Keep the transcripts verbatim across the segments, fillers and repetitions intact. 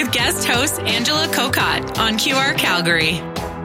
with guest host Angela Kokott on Q R Calgary.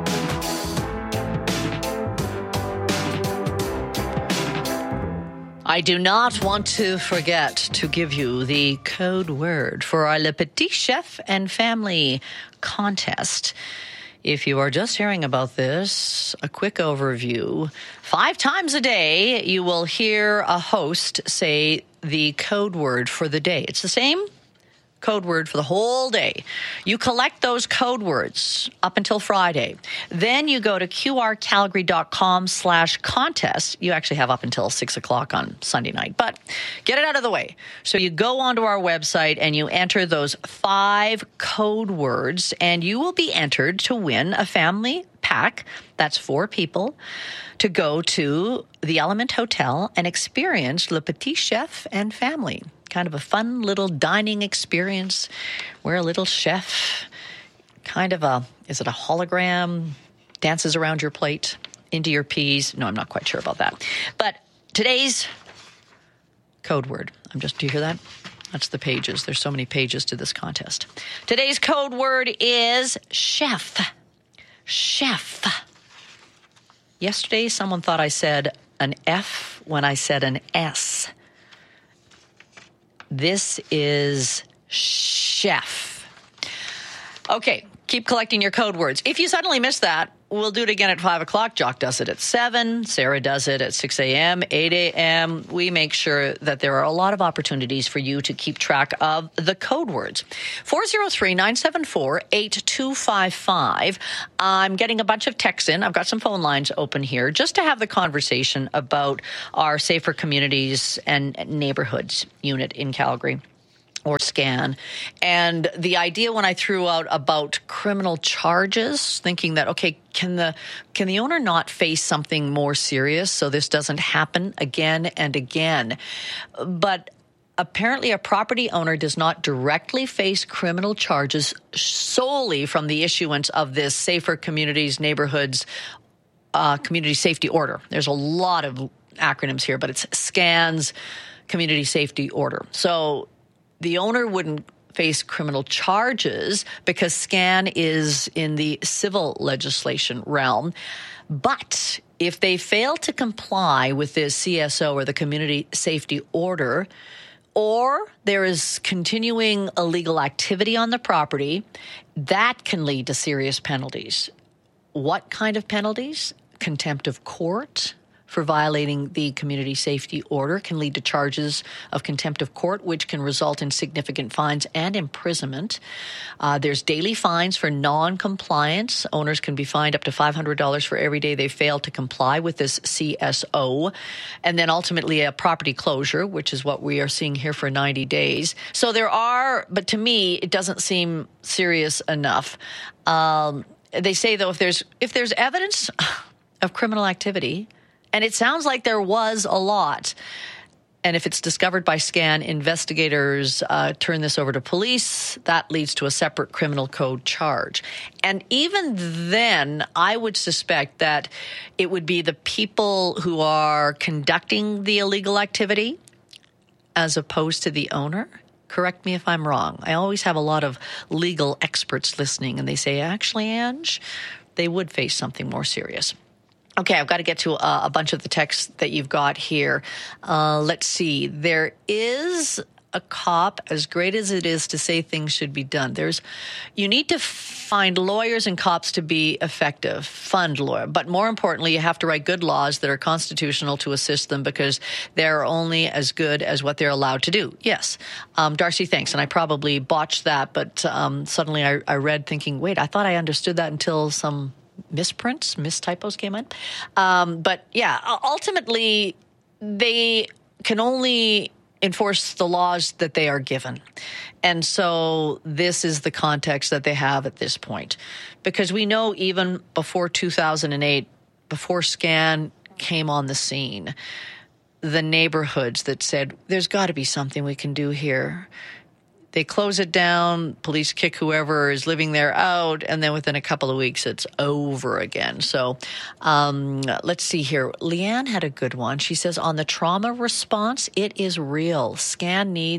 I do not want to forget to give you the code word for our Le Petit Chef and Family contest. If you are just hearing about this, a quick overview. Five times a day, you will hear a host say the code word for the day. It's the same code word for the whole day. You collect those code words up until Friday. Then you go to qrcalgary.com slash contest. You actually have up until six o'clock on Sunday night, but get it out of the way. So you go onto our website and you enter those five code words, and you will be entered to win a family pack. That's four people to go to the Element Hotel and experience Le Petit Chef and Family. Kind of a fun little dining experience where a little chef, kind of a, is it a hologram, dances around your plate, into your peas. No, I'm not quite sure about that. But today's code word, I'm just, do you hear that? That's the pages. There's so many pages to this contest. Today's code word is chef. Chef. Yesterday, someone thought I said an F when I said an S. This is chef. Okay, keep collecting your code words. If you suddenly missed that, we'll do it again at five o'clock. Jock does it at seven. Sarah does it at six a.m., eight a.m. We make sure that there are a lot of opportunities for you to keep track of the code words. four oh three, nine seven four, eight two five five. I'm getting a bunch of texts in. I've got some phone lines open here just to have the conversation about our Safer Communities and Neighborhoods unit in Calgary, or SCAN. And the idea when I threw out about criminal charges, thinking that, okay, can the can the owner not face something more serious so this doesn't happen again and again? But apparently a property owner does not directly face criminal charges solely from the issuance of this Safer Communities, Neighborhoods, uh, Community Safety Order. There's a lot of acronyms here, but it's SCAN's Community Safety Order. So the owner wouldn't face criminal charges because SCAN is in the civil legislation realm. But if they fail to comply with this C S O or the Community Safety Order, or there is continuing illegal activity on the property, that can lead to serious penalties. What kind of penalties? Contempt of court for violating the community safety order can lead to charges of contempt of court, which can result in significant fines and imprisonment. Uh, there's daily fines for non-compliance. Owners can be fined up to five hundred dollars for every day they fail to comply with this C S O. And then ultimately a property closure, which is what we are seeing here for ninety days. So there are, but to me, it doesn't seem serious enough. Um, they say, though, if there's if there's evidence of criminal activity, and it sounds like there was a lot, and if it's discovered by SCAN, investigators uh, turn this over to police. That leads to a separate criminal code charge. And even then, I would suspect that it would be the people who are conducting the illegal activity as opposed to the owner. Correct me if I'm wrong. I always have a lot of legal experts listening, and they say, actually, Ange, they would face something more serious. Okay, I've got to get to a, a bunch of the texts that you've got here. Uh, let's see. There is a cop, as great as it is to say things should be done. There's, you need to find lawyers and cops to be effective, fund lawyer. But more importantly, you have to write good laws that are constitutional to assist them because they're only as good as what they're allowed to do. Yes. Um, Darcy, thanks. And I probably botched that, but um, suddenly I, I read thinking, wait, I thought I understood that until some misprints, mistypos came in. Um, but yeah, ultimately, they can only enforce the laws that they are given. And so this is the context that they have at this point. Because we know even before two thousand eight, before SCAN came on the scene, the neighborhoods that said, there's got to be something we can do here. They close it down, police kick whoever is living there out, and then within a couple of weeks, it's over again. So um, let's see here. Leanne had a good one. She says, on the trauma response, it is real. SCAN needs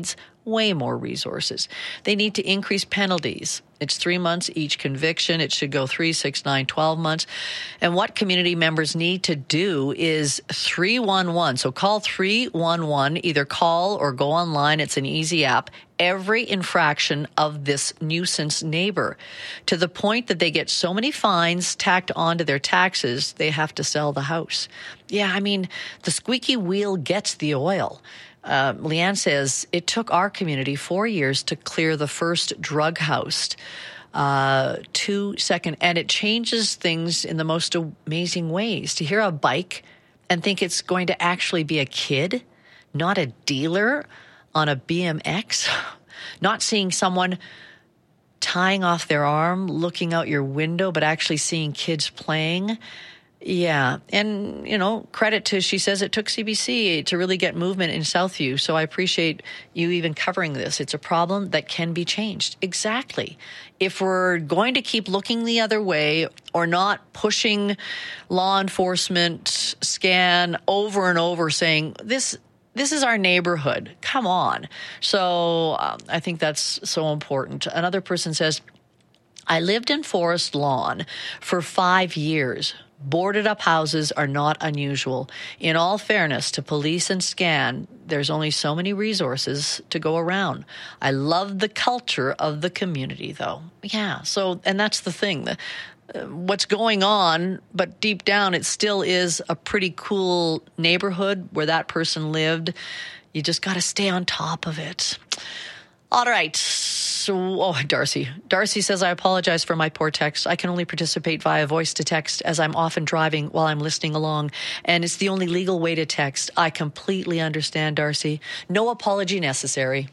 way more resources. They need to increase penalties. It's three months each conviction. It should go three, six, nine, twelve months. And what community members need to do is three one one. So call three one one, either call or go online. It's an easy app. Every infraction of this nuisance neighbor, to the point that they get so many fines tacked onto their taxes, they have to sell the house. Yeah, I mean, the squeaky wheel gets the oil. Uh, Leanne says, it took our community four years to clear the first drug house. Uh, two second, and it changes things in the most amazing ways. To hear a bike and think it's going to actually be a kid, not a dealer on a B M X, not seeing someone tying off their arm, looking out your window, but actually seeing kids playing. Yeah. And, you know, credit to, she says it took C B C to really get movement in Southview. So I appreciate you even covering this. It's a problem that can be changed. Exactly. If we're going to keep looking the other way or not pushing law enforcement scan over and over saying this, This is our neighborhood. Come on. So um, I think that's so important. Another person says, I lived in Forest Lawn for five years. Boarded up houses are not unusual. In all fairness to police and scan, there's only so many resources to go around. I love the culture of the community, though. Yeah. So, and that's the thing. The, uh, what's going on, but deep down, it still is a pretty cool neighborhood where that person lived. You just got to stay on top of it. All right. So, oh, Darcy. Darcy says, I apologize for my poor text. I can only participate via voice to text as I'm often driving while I'm listening along. And it's the only legal way to text. I completely understand, Darcy. No apology necessary.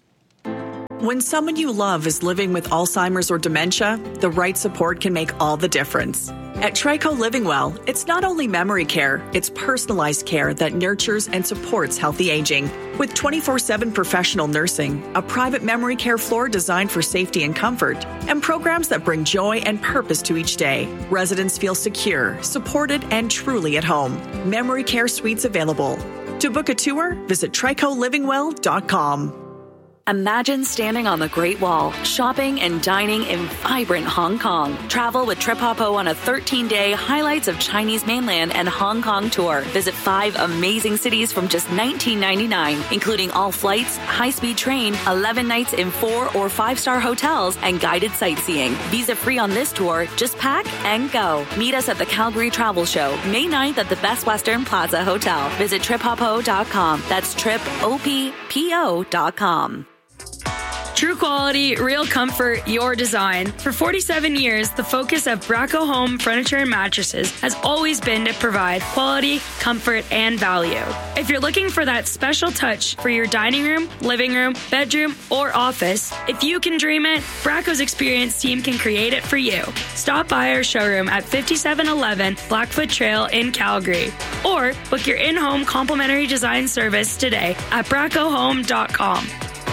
When someone you love is living with Alzheimer's or dementia, the right support can make all the difference. At Trico Living Well, it's not only memory care, it's personalized care that nurtures and supports healthy aging. With twenty-four seven professional nursing, a private memory care floor designed for safety and comfort, and programs that bring joy and purpose to each day, residents feel secure, supported, and truly at home. Memory care suites available. To book a tour, visit trico living well dot com. Imagine standing on the Great Wall, shopping and dining in vibrant Hong Kong. Travel with Trip Hoppo on a thirteen-day highlights of Chinese mainland and Hong Kong tour. Visit five amazing cities from just nineteen ninety-nine dollars, including all flights, high-speed train, eleven nights in four or five-star hotels, and guided sightseeing. Visa-free on this tour. Just pack and go. Meet us at the Calgary Travel Show, May ninth at the Best Western Plaza Hotel. Visit trip hoppo dot com. That's trip o p p o dot com. True quality, real comfort, your design. For forty-seven years, the focus of Braco Home Furniture and Mattresses has always been to provide quality, comfort, and value. If you're looking for that special touch for your dining room, living room, bedroom, or office, if you can dream it, Braco's experienced team can create it for you. Stop by our showroom at fifty-seven eleven Blackfoot Trail in Calgary, or book your in-home complimentary design service today at braco home dot com.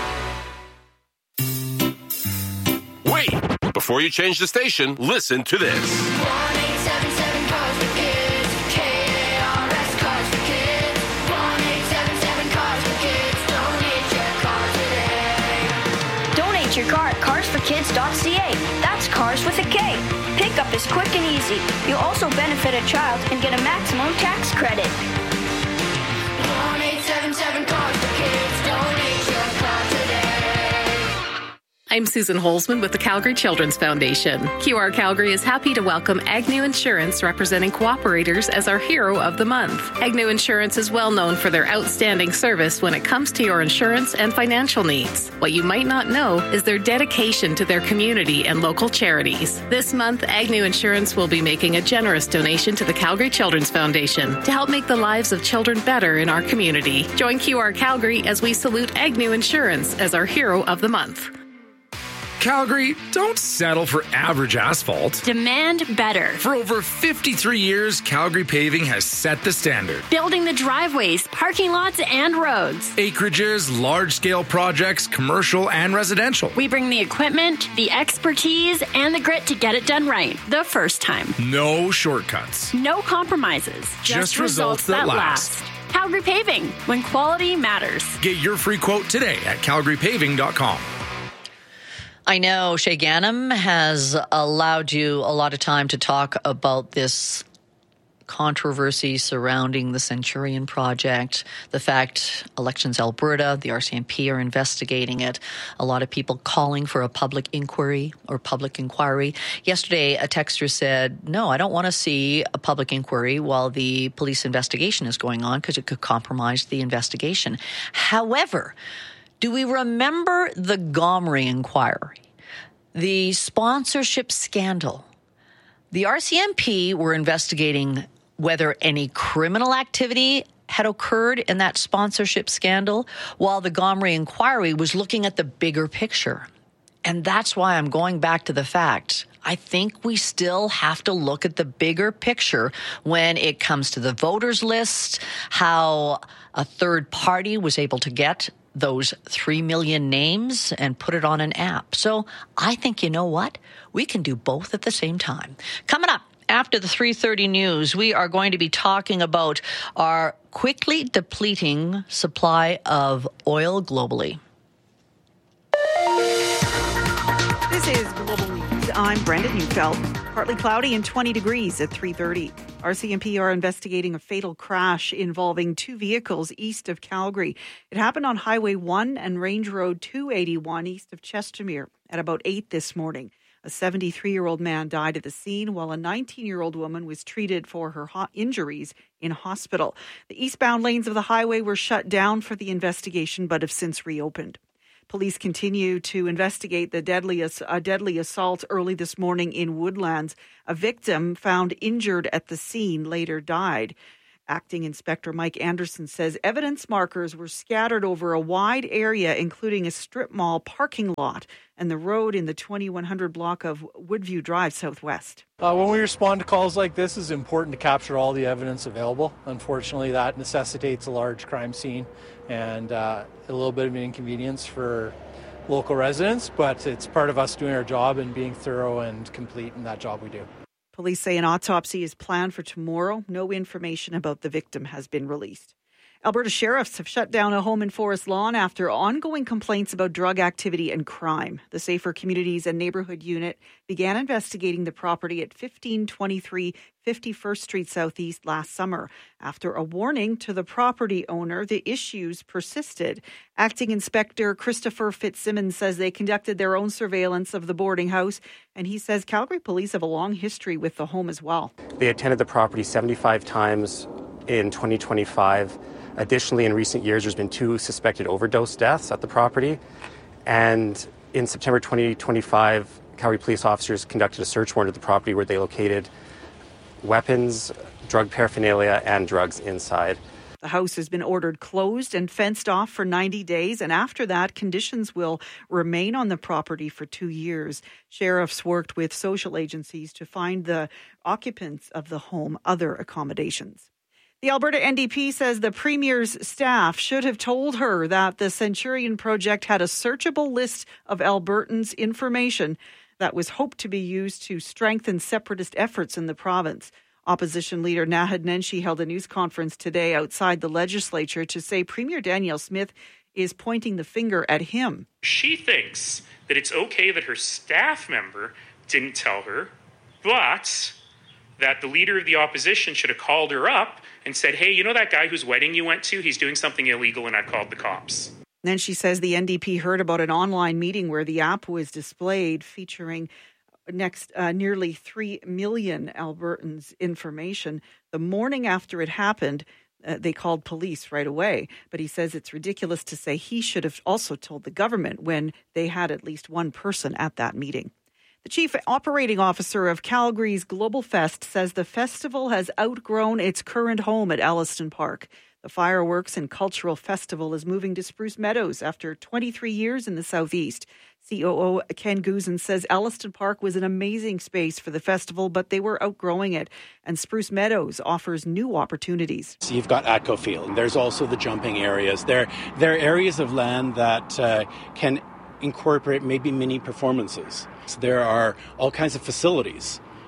Wait! Before you change the station, listen to this. one eight seven seven Cars for Kids. K A R S Cars for Kids. one eight seven seven Cars for Kids. Donate your car today. Donate your car at cars for kids dot c a. That's cars with a K. Pickup is quick and easy. You'll also benefit a child and get a maximum tax credit. one eight seven seven Cars for Kids. Donate your car today. I'm Susan Holzman with the Calgary Children's Foundation. Q R Calgary is happy to welcome Agnew Insurance, representing cooperators, as our Hero of the Month. Agnew Insurance is well known for their outstanding service when it comes to your insurance and financial needs. What you might not know is their dedication to their community and local charities. This month, Agnew Insurance will be making a generous donation to the Calgary Children's Foundation to help make the lives of children better in our community. Join Q R Calgary as we salute Agnew Insurance as our Hero of the Month. Calgary, don't settle for average asphalt. Demand better. For over fifty-three years, Calgary Paving has set the standard. Building the driveways, parking lots, and roads. Acreages, large-scale projects, commercial and residential. We bring the equipment, the expertise, and the grit to get it done right the first time. No shortcuts. No compromises. Just, Just results, results that, that last. last. Calgary Paving, when quality matters. Get your free quote today at calgary paving dot com. I know Shay Ganem has allowed you a lot of time to talk about this controversy surrounding the Centurion Project, the fact Elections Alberta, the R C M P are investigating it, a lot of people calling for a public inquiry or public inquiry. Yesterday, a texter said, no, I don't want to see a public inquiry while the police investigation is going on because it could compromise the investigation. However, do we remember the Gomery inquiry, the sponsorship scandal? The R C M P were investigating whether any criminal activity had occurred in that sponsorship scandal, while the Gomery inquiry was looking at the bigger picture. And that's why I'm going back to the fact I think we still have to look at the bigger picture when it comes to the voters list, how a third party was able to get those three million names and put it on an app. So I think, you know what? We can do both at the same time. Coming up after the three thirty news, we are going to be talking about our quickly depleting supply of oil globally. This is Global News. I'm Brenda Neufeld. Partly cloudy and twenty degrees at three thirty. R C M P are investigating a fatal crash involving two vehicles east of Calgary. It happened on Highway one and Range Road two eighty-one east of Chestermere at about eight this morning. A seventy-three-year-old man died at the scene while a nineteen-year-old woman was treated for her ho- injuries in hospital. The eastbound lanes of the highway were shut down for the investigation but have since reopened. Police continue to investigate the deadly, uh, deadly assault early this morning in Woodlands. A victim found injured at the scene later died. Acting Inspector Mike Anderson says evidence markers were scattered over a wide area, including a strip mall parking lot and the road in the twenty-one hundred block of Woodview Drive Southwest. Uh, when we respond to calls like this, it's important to capture all the evidence available. Unfortunately, that necessitates a large crime scene and uh, a little bit of an inconvenience for local residents, but it's part of us doing our job and being thorough and complete in that job we do. Police say an autopsy is planned for tomorrow. No information about the victim has been released. Alberta sheriffs have shut down a home in Forest Lawn after ongoing complaints about drug activity and crime. The Safer Communities and Neighbourhood Unit began investigating the property at fifteen twenty-three fifty-first Street Southeast last summer. After a warning to the property owner, the issues persisted. Acting Inspector Christopher Fitzsimmons says they conducted their own surveillance of the boarding house, and he says Calgary police have a long history with the home as well. They attended the property seventy-five times in twenty twenty-five. Additionally, in recent years, there's been two suspected overdose deaths at the property. And in September twenty twenty-five, Calgary police officers conducted a search warrant at the property where they located weapons, drug paraphernalia, and drugs inside. The house has been ordered closed and fenced off for ninety days, and after that, conditions will remain on the property for two years. Sheriffs worked with social agencies to find the occupants of the home other accommodations. The Alberta N D P says the Premier's staff should have told her that the Centurion Project had a searchable list of Albertans' information that was hoped to be used to strengthen separatist efforts in the province. Opposition leader Naheed Nenshi held a news conference today outside the legislature to say Premier Danielle Smith is pointing the finger at him. She thinks that it's okay that her staff member didn't tell her, but that the leader of the opposition should have called her up and said, hey, you know that guy whose wedding you went to? He's doing something illegal and I called the cops. Then she says the N D P heard about an online meeting where the app was displayed featuring next uh, nearly three million Albertans' information. The morning after it happened, uh, they called police right away. But he says it's ridiculous to say he should have also told the government when they had at least one person at that meeting. The chief operating officer of Calgary's Global Fest says the festival has outgrown its current home at Elliston Park. The fireworks and cultural festival is moving to Spruce Meadows after twenty-three years in the southeast. C O O Ken Guzin says Elliston Park was an amazing space for the festival, but they were outgrowing it, and Spruce Meadows offers new opportunities. So you've got Atco Field. There's also the jumping areas. There, there are areas of land that uh, can incorporate maybe mini performances. So there are all kinds of facilities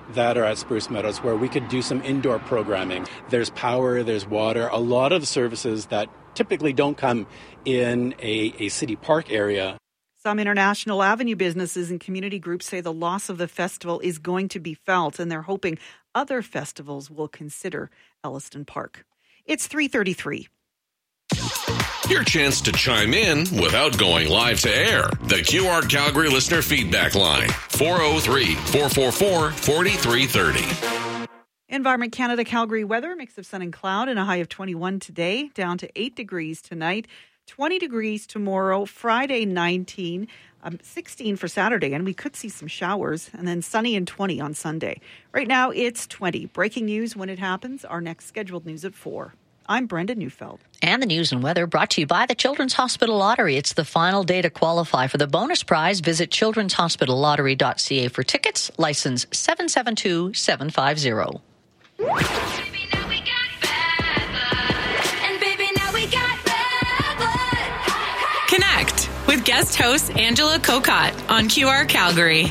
that are at Spruce Meadows where we could do some indoor programming. There's power, there's water, a lot of services that typically don't come in a, a city park area. Some International Avenue businesses and community groups say the loss of the festival is going to be felt, and they're hoping other festivals will consider Elliston Park. It's three thirty-three. Your chance to chime in without going live to air. The Q R Calgary listener feedback line, four oh three, four four four, four three three oh. Environment Canada Calgary weather, mix of sun and cloud, and a high of twenty-one today, down to eight degrees tonight, twenty degrees tomorrow, Friday nineteen, um, sixteen for Saturday, and we could see some showers, and then sunny and twenty on Sunday. Right now it's twenty. Breaking news when it happens. Our next scheduled news at four. I'm Brenda Neufeld. And the news and weather brought to you by the Children's Hospital Lottery. It's the final day to qualify for the bonus prize. Visit children's hospital lottery dot c a for tickets. License seven seven two seven five zero. Connect with guest host Angela Kokott on Q R Calgary.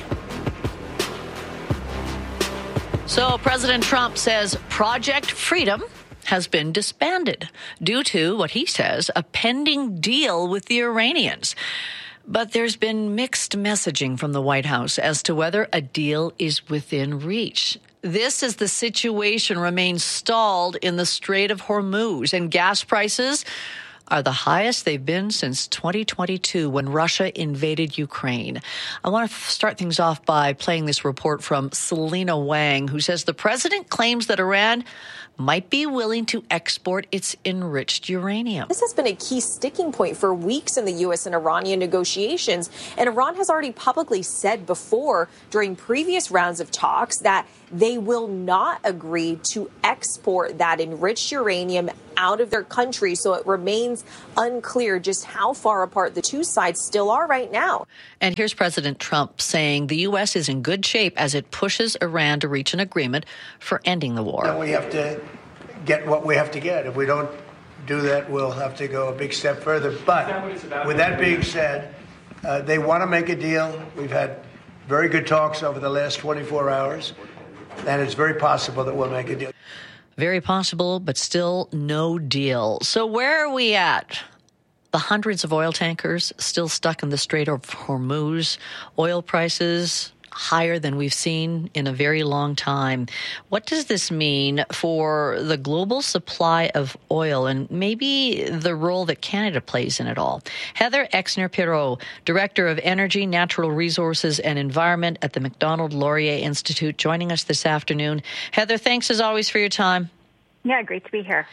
So President Trump says Project Freedom has been disbanded due to what he says a pending deal with the Iranians. But there's been mixed messaging from the White House as to whether a deal is within reach. This as the situation remains stalled in the Strait of Hormuz, and gas prices are the highest they've been since twenty twenty-two when Russia invaded Ukraine. I want to start things off by playing this report from Selena Wang, who says the president claims that Iran might be willing to export its enriched uranium. This has been a key sticking point for weeks in the U S and Iranian negotiations, and Iran has already publicly said before during previous rounds of talks that they will not agree to export that enriched uranium out of their country, so it remains unclear just how far apart the two sides still are right now. And here's President Trump saying the U S is in good shape as it pushes Iran to reach an agreement for ending the war. And we have to get what we have to get. If we don't do that, we'll have to go a big step further. But with that being said, uh, they want to make a deal. We've had very good talks over the last twenty-four hours, and it's very possible that we'll make a deal. Very possible, but still no deal. So where are we at? The hundreds of oil tankers still stuck in the Strait of Hormuz. Oil prices higher than we've seen in a very long time. What does this mean for the global supply of oil and maybe the role that Canada plays in it all? Heather Exner-Pirot, Director of Energy, Natural Resources and Environment at the Macdonald-Laurier Institute, joining us this afternoon. Heather, thanks as always for your time. Yeah, great to be here.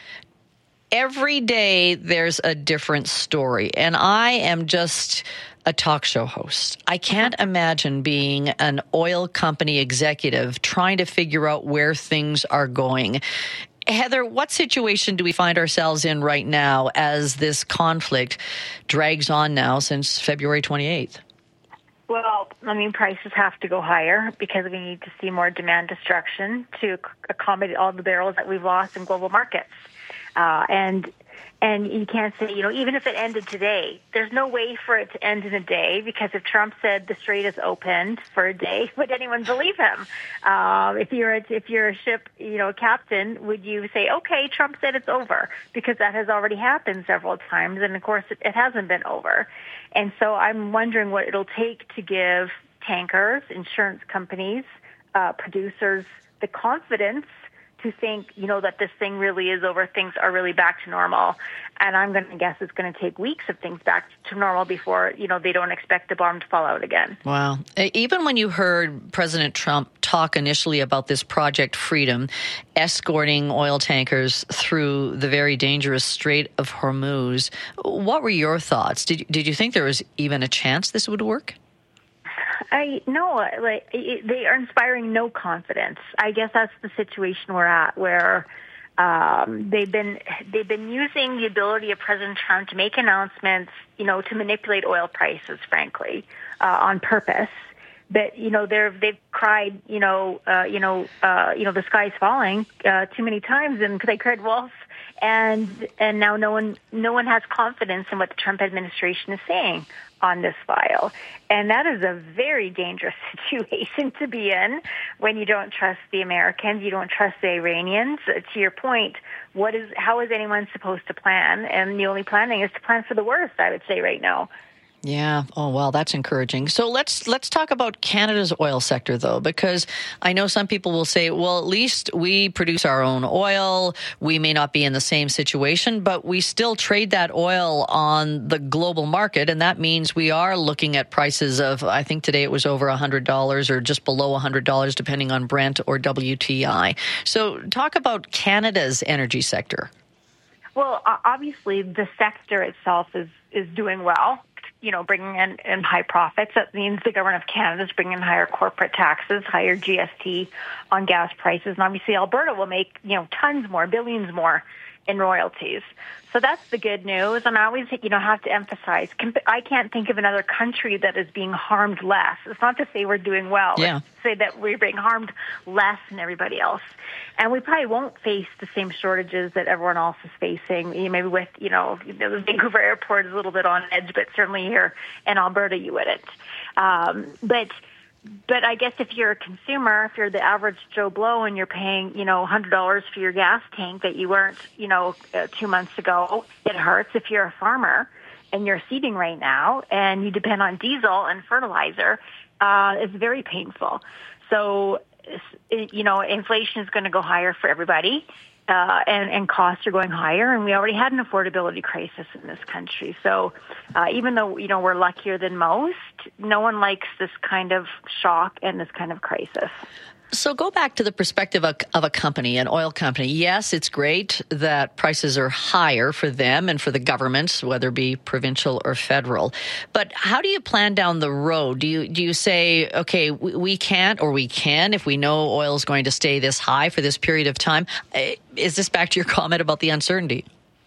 Every day there's a different story, and I am just a talk show host. I can't imagine being an oil company executive trying to figure out where things are going. Heather, what situation do we find ourselves in right now as this conflict drags on now since February twenty-eighth? Well, I mean, prices have to go higher because we need to see more demand destruction to accommodate all the barrels that we've lost in global markets. Uh, and and you can't say, you know, even if it ended today, there's no way for it to end in a day, because if Trump said the strait is opened for a day, would anyone believe him? Uh, if you're a, if you're a ship, you know, a captain, would you say, okay, Trump said it's over? Because that has already happened several times, and of course it, it hasn't been over. And so I'm wondering what it'll take to give tankers, insurance companies, uh, producers the confidence to think, you know, that this thing really is over, things are really back to normal. And I'm going to guess it's going to take weeks of things back to normal before, you know, they don't expect the bomb to fall out again. Wow. Even when you heard President Trump talk initially about this Project Freedom, escorting oil tankers through the very dangerous Strait of Hormuz, what were your thoughts? Did, did you think there was even a chance this would work? I no, like it, they are inspiring no confidence. I guess that's the situation we're at, where um, they've been they've been using the ability of President Trump to make announcements, you know, to manipulate oil prices, frankly, uh, on purpose. But you know, they're they've cried, you know, uh, you know, uh, you know, the sky's falling uh, too many times, and they cried wolf. and and now no one no one has confidence in what the Trump administration is saying on this file. And that is a very dangerous situation to be in when you don't trust the Americans, you don't trust the Iranians. To your point, what is how is anyone supposed to plan? And the only planning is to plan for the worst, I would say right now. Yeah. Oh, well, that's encouraging. So let's let's talk about Canada's oil sector, though, because I know some people will say, well, at least we produce our own oil. We may not be in the same situation, but we still trade that oil on the global market. And that means we are looking at prices of, I think today it was over one hundred dollars or just below one hundred dollars, depending on Brent or W T I. So talk about Canada's energy sector. Well, obviously, the sector itself is, is doing well. You know, bringing in, in high profits. That means the government of Canada is bringing in higher corporate taxes, higher G S T on gas prices. And obviously Alberta will make, you know, tons more, billions more in royalties. So that's the good news. And I always, you know, have to emphasize, I can't think of another country that is being harmed less. It's not to say we're doing well. Yeah. It's to say that we're being harmed less than everybody else. And we probably won't face the same shortages that everyone else is facing. Maybe with, you know, the Vancouver airport is a little bit on edge, but certainly here in Alberta you wouldn't. Um, but But I guess if you're a consumer, if you're the average Joe Blow and you're paying, you know, one hundred dollars for your gas tank that you weren't, you know, uh, two months ago, it hurts. If you're a farmer and you're seeding right now and you depend on diesel and fertilizer, uh, it's very painful. So, you know, inflation is going to go higher for everybody. Uh, and, and costs are going higher, and we already had an affordability crisis in this country. So uh, even though, you know, we're luckier than most, no one likes this kind of shock and this kind of crisis. So go back to the perspective of, of a company, an oil company. Yes, it's great that prices are higher for them and for the governments, whether it be provincial or federal. But how do you plan down the road? Do you do you say, okay, we, we can't or we can if we know oil is going to stay this high for this period of time? Is this back to your comment about the uncertainty?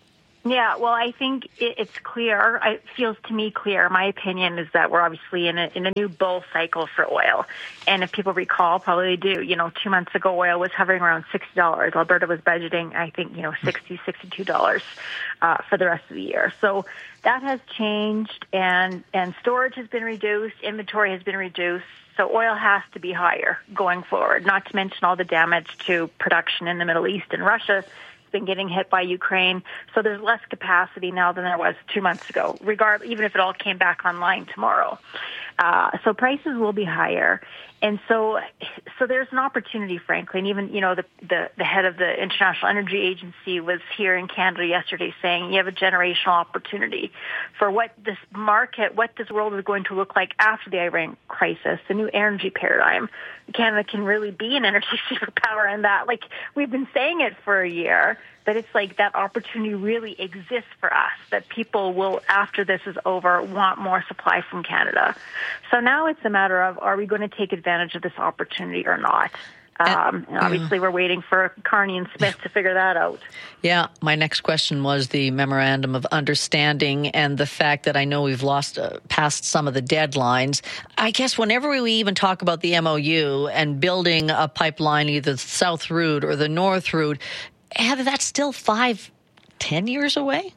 Yeah, well, I think it, it's clear. It feels to me clear. My opinion is that we're obviously in a, in a new bull cycle for oil. And if people recall, probably do, you know, two months ago, oil was hovering around sixty dollars. Alberta was budgeting, I think, you know, sixty dollars, sixty-two dollars uh, for the rest of the year. So that has changed, and, and storage has been reduced, inventory has been reduced. So oil has to be higher going forward, not to mention all the damage to production in the Middle East and Russia been getting hit by Ukraine. So there's less capacity now than there was two months ago, regardless, even if it all came back online tomorrow. Uh, so prices will be higher. And so, so there's an opportunity, frankly, and even, you know, the, the, the head of the International Energy Agency was here in Canada yesterday saying you have a generational opportunity for what this market, what this world is going to look like after the Iran crisis, the new energy paradigm. Canada can really be an energy superpower in that. Like, we've been saying it for a year, but it's like that opportunity really exists for us, that people will, after this is over, want more supply from Canada. So now it's a matter of, are we going to take advantage of this opportunity or not? Um, and obviously, we're waiting for Carney and Smith to figure that out. Yeah, my next question was the Memorandum of Understanding and the fact that I know we've lost uh, past some of the deadlines. I guess whenever we even talk about the M O U and building a pipeline, either the South Route or the North Route, Heather, that's still five, ten years away?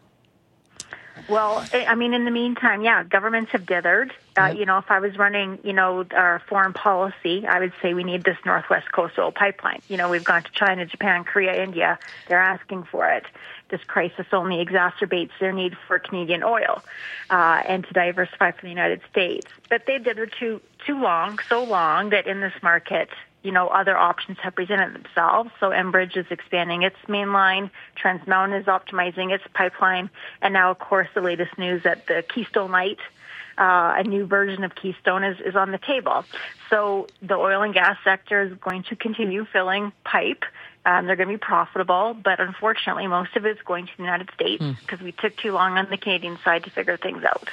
Well, I mean, in the meantime, yeah, governments have dithered. Uh, yep. You know, if I was running, you know, our foreign policy, I would say we need this Northwest Coast Oil Pipeline. You know, we've gone to China, Japan, Korea, India. They're asking for it. This crisis only exacerbates their need for Canadian oil uh, and to diversify from the United States. But they've dithered too, too long, so long that in this market, you know, other options have presented themselves. So Enbridge is expanding its main line, Trans Mountain is optimizing its pipeline, and now, of course, the latest news that the Keystone Light, uh, a new version of Keystone, is, is on the table. So the oil and gas sector is going to continue filling pipe. Um, they're going to be profitable, but unfortunately, most of it's going to the United States because mm. we took too long on the Canadian side to figure things out.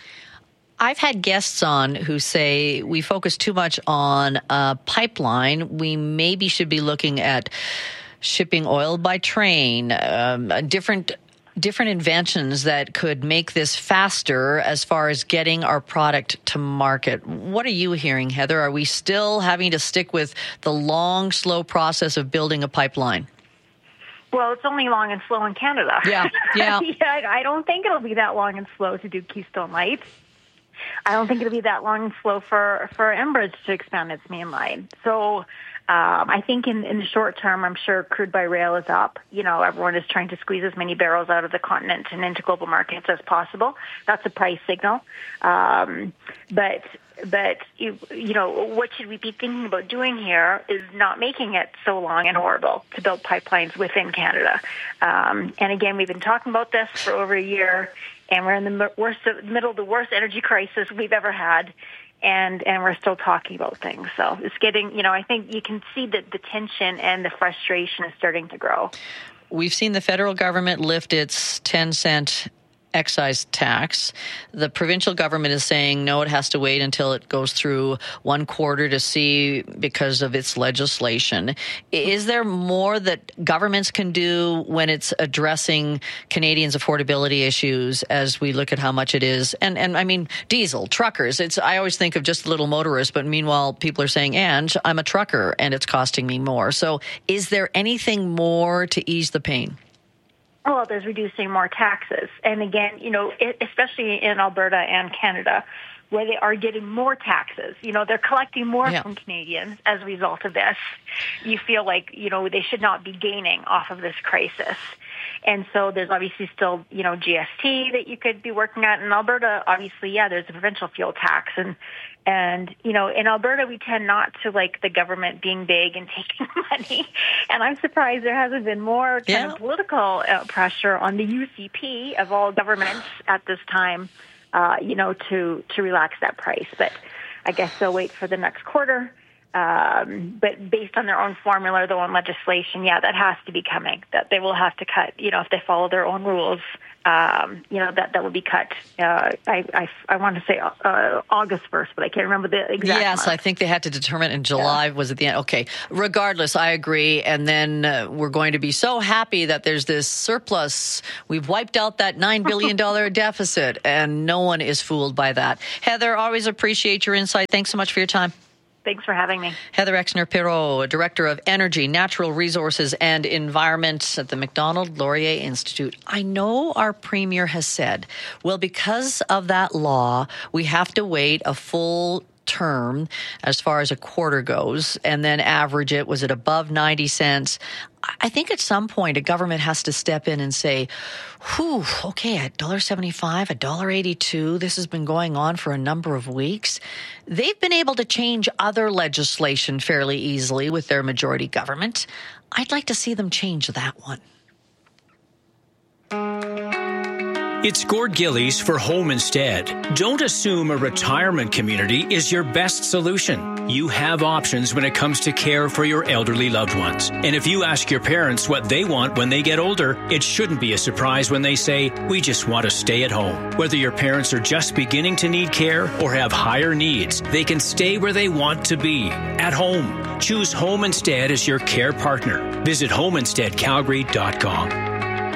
I've had guests on who say we focus too much on a pipeline. We maybe should be looking at shipping oil by train, um, different different inventions that could make this faster as far as getting our product to market. What are you hearing, Heather? Are we still having to stick with the long, slow process of building a pipeline? Well, it's only long and slow in Canada. Yeah, yeah. yeah I don't think it'll be that long and slow to do Keystone Lights. I don't think it'll be that long and slow for, for Enbridge to expand its main line. So um, I think in, in the short term, I'm sure crude by rail is up. You know, everyone is trying to squeeze as many barrels out of the continent and into global markets as possible. That's a price signal. Um, but, but you, you know, what should we be thinking about doing here is not making it so long and horrible to build pipelines within Canada. Um, and again, we've been talking about this for over a year. And we're in the worst, middle of the worst energy crisis we've ever had, and, and we're still talking about things. So it's getting, you know, I think you can see that the tension and the frustration is starting to grow. We've seen the federal government lift its ten cent excise tax. The provincial government is saying, no, it has to wait until it goes through one quarter to see because of its legislation. Is there more that governments can do when it's addressing Canadians' affordability issues as we look at how much it is? And, and I mean, diesel, truckers, it's, I always think of just little motorists, but meanwhile, people are saying, and I'm a trucker and it's costing me more. So is there anything more to ease the pain? Well, there's reducing more taxes. And again, you know, it, especially in Alberta and Canada, where they are getting more taxes. You know, they're collecting more yeah. from Canadians as a result of this. You feel like, you know, they should not be gaining off of this crisis. And so there's obviously still, you know, G S T that you could be working at. In Alberta, obviously, yeah, there's a provincial fuel tax. And, and you know, in Alberta, we tend not to like the government being big and taking money. And I'm surprised there hasn't been more kind yeah. of political uh, pressure on the U C P of all governments at this time, uh, you know, to, to relax that price. But I guess they'll wait for the next quarter. Um, but based on their own formula, their own legislation, yeah, that has to be coming. That they will have to cut, you know, if they follow their own rules, um, you know, that, that will be cut. Uh, I, I, I want to say uh, August first, but I can't remember the exact Yes, month. I think they had to determine in July. Yeah. Was it the end? Okay. Regardless, I agree. And then uh, we're going to be so happy that there's this surplus. We've wiped out that nine billion dollars deficit, and no one is fooled by that. Heather, always appreciate your insight. Thanks so much for your time. Thanks for having me. Heather Exner-Pirot, Director of Energy, Natural Resources and Environment at the Macdonald-Laurier Institute. I know our Premier has said, well, because of that law, we have to wait a full term as far as a quarter goes and then average it. Was it above ninety cents? I think at some point a government has to step in and say, whew, okay, one dollar seventy-five, one dollar eighty-two, this has been going on for a number of weeks. They've been able to change other legislation fairly easily with their majority government. I'd like to see them change that one. It's Gord Gillies for Home Instead. Don't assume a retirement community is your best solution. You have options when it comes to care for your elderly loved ones. And if you ask your parents what they want when they get older, it shouldn't be a surprise when they say, we just want to stay at home. Whether your parents are just beginning to need care or have higher needs, they can stay where they want to be, at home. Choose Home Instead as your care partner. Visit home instead calgary dot com.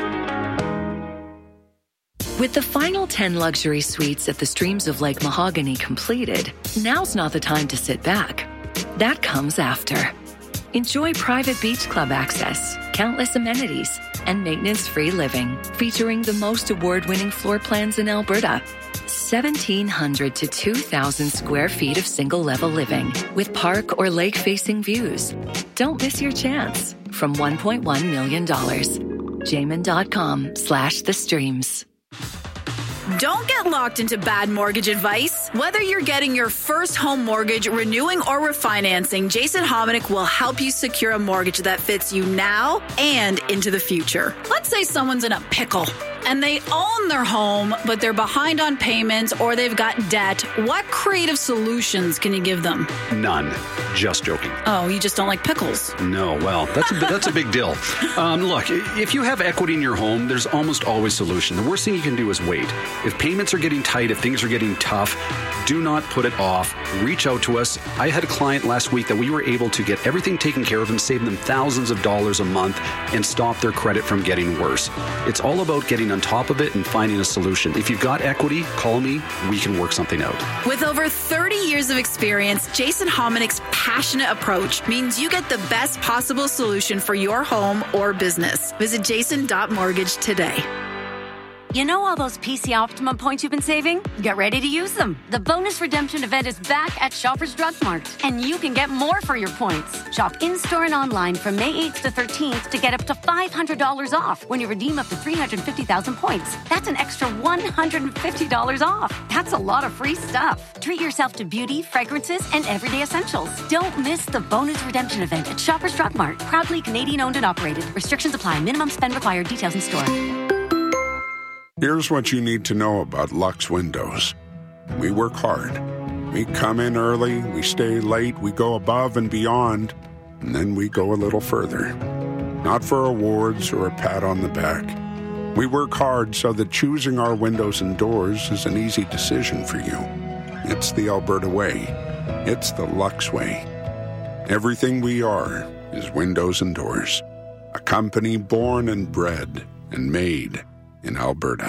With the final ten luxury suites at the Streams of Lake Mahogany completed, now's not the time to sit back. That comes after. Enjoy private beach club access, countless amenities, and maintenance-free living, featuring the most award-winning floor plans in Alberta. seventeen hundred to two thousand square feet of single-level living with park or lake-facing views. Don't miss your chance. From one point one million dollars. Jamin.com slash the streams. Don't get locked into bad mortgage advice. Whether you're getting your first home mortgage, renewing, or refinancing, Jason Hominick will help you secure a mortgage that fits you now and into the future. Let's say someone's in a pickle and they own their home, but they're behind on payments or they've got debt. What creative solutions can you give them? None. Just joking. Oh, you just don't like pickles? No, well, that's a, that's a big deal. Um, look, if you have equity in your home, there's almost always a solution. The worst thing you can do is wait. If payments are getting tight, if things are getting tough, do not put it off. Reach out to us. I had a client last week that we were able to get everything taken care of and save them thousands of dollars a month and stop their credit from getting worse. It's all about getting an on top of it and finding a solution. If you've got equity, call me. We can work something out. With over thirty years of experience, Jason Hominick's passionate approach means you get the best possible solution for your home or business. Visit jason dot mortgage today. You know all those P C Optimum points you've been saving? Get ready to use them. The bonus redemption event is back at Shoppers Drug Mart, and you can get more for your points. Shop in-store and online from May eighth to thirteenth to get up to five hundred dollars off when you redeem up to three hundred fifty thousand points. That's an extra one hundred fifty dollars off. That's a lot of free stuff. Treat yourself to beauty, fragrances, and everyday essentials. Don't miss the bonus redemption event at Shoppers Drug Mart. Proudly Canadian owned and operated. Restrictions apply. Minimum spend required. Details in store. Here's what you need to know about Lux Windows. We work hard. We come in early, we stay late, we go above and beyond, and then we go a little further. Not for awards or a pat on the back. We work hard so that choosing our windows and doors is an easy decision for you. It's the Alberta way. It's the Lux way. Everything we are is windows and doors. A company born and bred and made in Alberta.